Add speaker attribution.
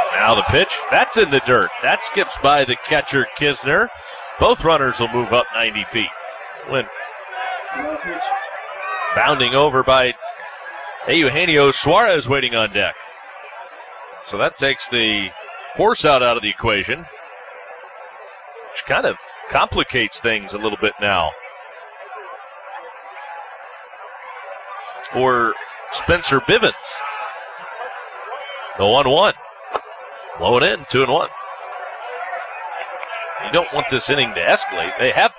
Speaker 1: Now the pitch. That's in the dirt. That skips by the catcher, Kisner. Both runners will move up 90 feet. When bounding over by Eugenio Suarez waiting on deck. So that takes the force out of the equation, which kind of complicates things a little bit now for Spencer Bivens. The 1-1. Blowing in, 2-1. You don't want this inning to escalate. They have